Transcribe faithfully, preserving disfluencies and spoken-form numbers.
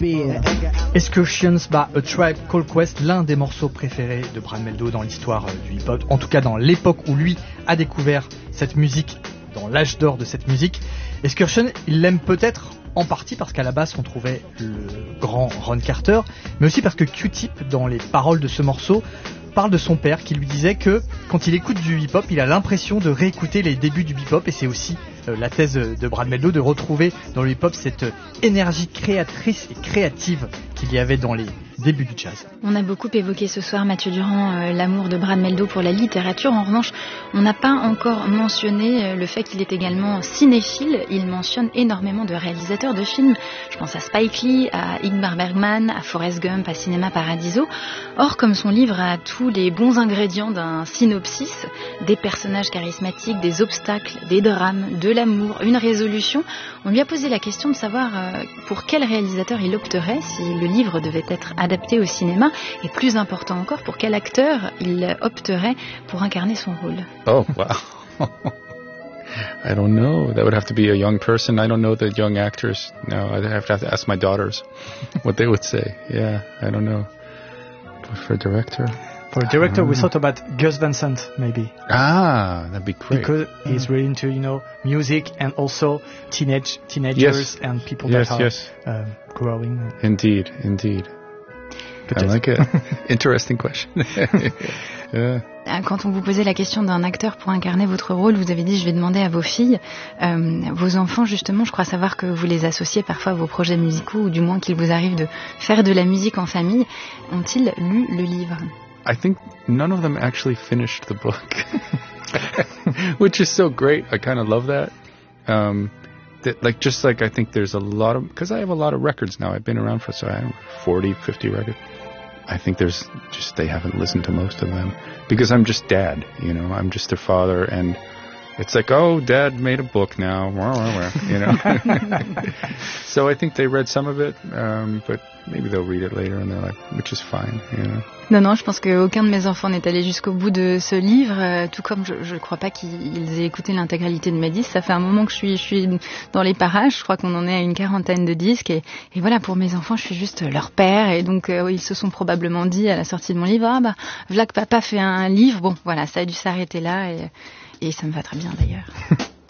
Excursions, bah, A Tribe Called Quest, l'un des morceaux préférés de Brad Mehldau dans l'histoire euh, du hip-hop, en tout cas dans l'époque où lui a découvert cette musique, dans l'âge d'or de cette musique. Excursion, il l'aime peut-être en partie parce qu'à la base on trouvait le grand Ron Carter, mais aussi parce que Q-Tip, dans les paroles de ce morceau, parle de son père qui lui disait que quand il écoute du hip-hop, il a l'impression de réécouter les débuts du hip-hop, et c'est aussi euh, la thèse de Brad Mehldau, de retrouver dans le hip-hop cette euh, énergie créatrice et créative qu'il y avait dans les débuts du jazz. On a beaucoup évoqué ce soir, Mathieu Durand, euh, l'amour de Brad Mehldau pour la littérature. En revanche, on n'a pas encore mentionné euh, le fait qu'il est également cinéphile. Il mentionne énormément de réalisateurs de films. Je pense à Spike Lee, à Ingmar Bergman, à Forrest Gump, à Cinema Paradiso. Or, comme son livre a tous les bons ingrédients d'un synopsis, des personnages charismatiques, des obstacles, des drames, de l'amour, une résolution, on lui a posé la question de savoir euh, pour quel réalisateur il opterait si le livre devait être adapté au cinéma, et plus important encore, pour quel acteur il opterait pour incarner son rôle. Oh, wow. I don't know. That would have to be a young person. I don't know the young actors. No, I'd have to ask my daughters what they would say. Yeah, I don't know. But for a director? For a director, we thought about Gus Van Sant, maybe. Ah, that'd be great. Because he's really into, you know, music and also teenage teenagers yes. and people yes, that are yes. uh, growing. Indeed, indeed. I like it. Interesting question. Yeah. Quand on vous posait la question d'un acteur pour incarner votre rôle, vous avez dit je vais demander à vos filles. Euh, vos enfants, justement, je crois savoir que vous les associez parfois à vos projets musicaux, ou du moins qu'il vous arrive de faire de la musique en famille. Ont-ils lu le livre? I think none of them actually finished the book, which is so great. I kind of love that. Um, that, like, just like I think there's a lot of, because I have a lot of records now. I've been around for so I don't know, forty, fifty records. I think there's just, they haven't listened to most of them because I'm just dad, you know, I'm just their father, and it's like, oh, dad made a book now, you know. So I think they read some of it, um, but maybe they'll read it later in their life, which is fine, you know. Non, non, je pense qu'aucun de mes enfants n'est allé jusqu'au bout de ce livre, euh, tout comme je ne crois pas qu'ils aient écouté l'intégralité de mes disques. Ça fait un moment que je suis, je suis dans les parages, je crois qu'on en est à une quarantaine de disques, et, et voilà, pour mes enfants, je suis juste leur père, et donc euh, ils se sont probablement dit à la sortie de mon livre, ah bah, voilà que papa fait un livre, bon, voilà, ça a dû s'arrêter là, et, et ça me va très bien d'ailleurs.